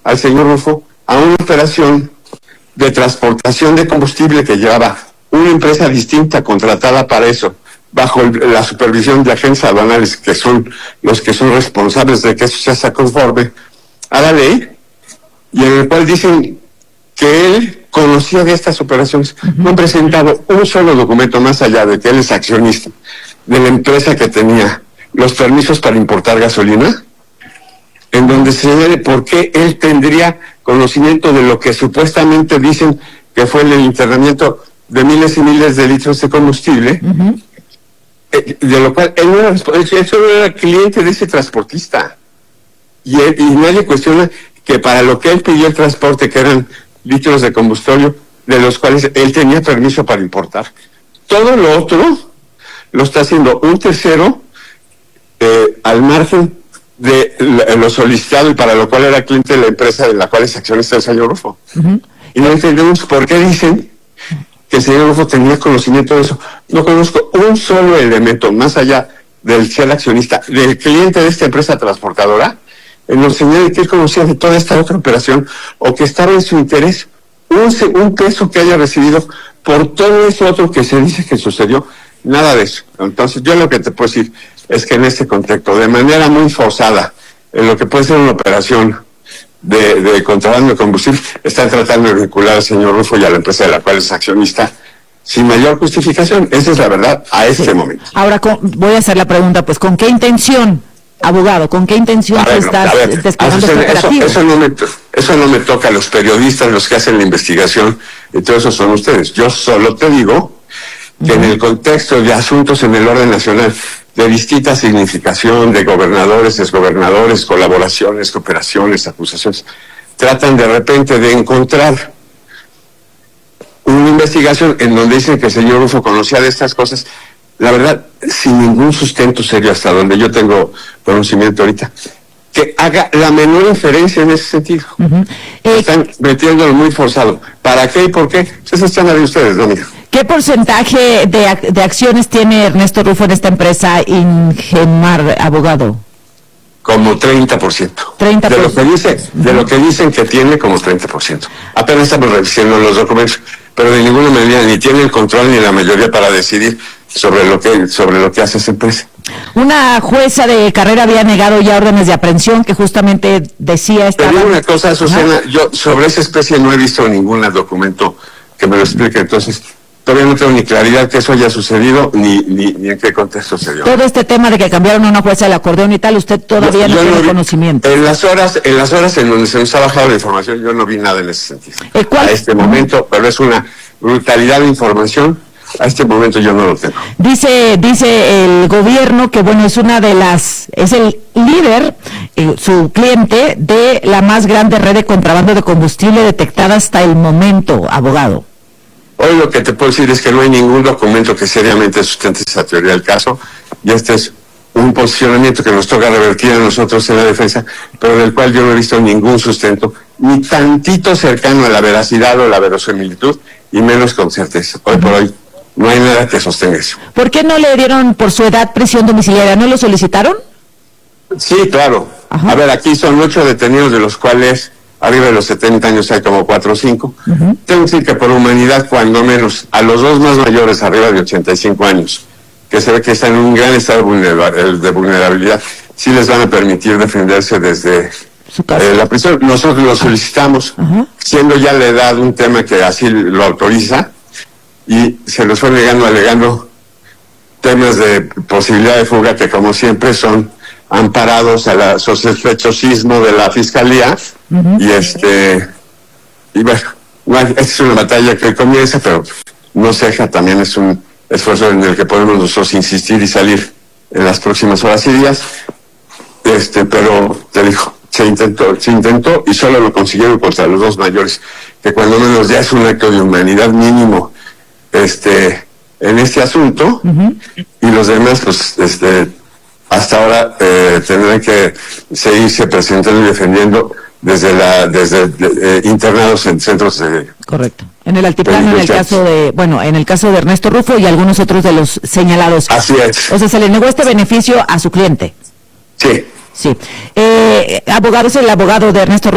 al señor Rufo a una operación de transportación de combustible que llevaba una empresa distinta contratada para eso, bajo la supervisión de agentes aduanales, que son los que son responsables de que eso se haga conforme a la ley, y en el cual dicen que él conocía de estas operaciones. No han presentado un solo documento más allá de que él es accionista de la empresa que tenía los permisos para importar gasolina, en donde se ve por qué él tendría conocimiento de lo que supuestamente dicen que fue el internamiento de miles y miles de litros de combustible, de lo cual él solo era cliente de ese transportista. Y nadie cuestiona que para lo que él pidió el transporte, que eran litros de combustible, de los cuales él tenía permiso para importar. Todo lo otro lo está haciendo un tercero al margen de lo solicitado y para lo cual era cliente de la empresa de la cual es accionista el señor Rufo. Y no entendemos por qué dicen que el señor Rufo tenía conocimiento de eso. No conozco un solo elemento más allá del ser accionista, del cliente de esta empresa transportadora, en los señales que él conocía de toda esta otra operación, o que estaba en su interés un peso que haya recibido por todo eso otro que se dice que sucedió. Nada de eso. Entonces yo lo que te puedo decir es que en este contexto, de manera muy forzada, en lo que puede ser una operación de contrabando de combustible, están tratando de vincular al señor Rufo y a la empresa de la cual es accionista sin mayor justificación. Esa es la verdad a este momento. Ahora voy a hacer la pregunta, pues, ¿con qué intención, abogado? ¿Con qué intención estás desplegando este operativo? Eso no me toca a los periodistas, los que hacen la investigación, y todos esos son ustedes. Yo solo te digo que en el contexto de asuntos en el orden nacional de distinta significación, de gobernadores, exgobernadores, colaboraciones, cooperaciones, acusaciones, tratan de repente de encontrar una investigación en donde dicen que el señor Rufo conocía de estas cosas, la verdad, sin ningún sustento serio hasta donde yo tengo conocimiento ahorita, que haga la menor inferencia en ese sentido. Están metiéndolo muy forzado. ¿Para qué y por qué? Eso están de ustedes, ¿no, mija? ¿Qué porcentaje de acciones tiene Ernesto Rufo en esta empresa Ingemar, abogado? Como 30%. 30%. De lo que dicen que tiene, como 30%. Apenas estamos revisando los documentos, pero de ninguna manera ni tiene el control ni la mayoría para decidir sobre lo que hace esa empresa. Una jueza de carrera había negado ya órdenes de aprehensión que justamente decía esta. Pero una cosa, Susana, yo sobre esa especie no he visto ningún documento que me lo explique, entonces todavía no tengo ni claridad que eso haya sucedido ni en qué contexto se dio. Todo este tema de que cambiaron a una jueza del acordeón y tal, usted todavía no tiene conocimiento. En las horas en donde se nos ha bajado la información, yo no vi nada en ese sentido. A este momento, pero es una brutalidad de información. A este momento yo no lo tengo. Dice el gobierno que, bueno, es el líder, su cliente, de la más grande red de contrabando de combustible detectada hasta el momento, abogado. Hoy lo que te puedo decir es que no hay ningún documento que seriamente sustente esa teoría del caso, y este es un posicionamiento que nos toca revertir a nosotros en la defensa, pero del cual yo no he visto ningún sustento, ni tantito cercano a la veracidad o la verosimilitud, y menos con certeza. Hoy por hoy no hay nada que sostenga eso. ¿Por qué no le dieron por su edad prisión domiciliaria? ¿No lo solicitaron? Sí, claro. Ajá. A ver, aquí son 8 detenidos, de los cuales arriba de los 70 años hay como 4 o 5. Tengo que decir que por humanidad, cuando menos, a los dos más mayores, arriba de 85 años, que se ve que están en un gran estado de vulnerabilidad, sí les van a permitir defenderse desde la prisión. Nosotros lo solicitamos, siendo ya la edad un tema que así lo autoriza, y se los fue alegando temas de posibilidad de fuga que, como siempre, son amparados al sospechosismo de la fiscalía. Y bueno, esta es una batalla que comienza, pero no ceja. También es un esfuerzo en el que podemos nosotros insistir y salir en las próximas horas y días. Pero te digo, se intentó y solo lo consiguieron contra los dos mayores, que cuando menos ya es un acto de humanidad mínimo en este asunto, y los demás, pues, hasta ahora tendrán que seguirse presentando y defendiendo desde internados en centros de... Correcto. En el altiplano, en el caso de Ernesto Rufo y algunos otros de los señalados. Así es. O sea, se le negó este beneficio a su cliente. Sí. Sí. Abogado, es el abogado de Ernesto Rufo.